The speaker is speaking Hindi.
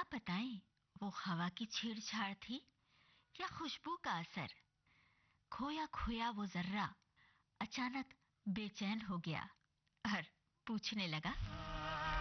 बताएं, वो हवा की छेड़छाड़ थी या खुशबू का असर। खोया खोया वो जर्रा अचानक बेचैन हो गया और पूछने लगा,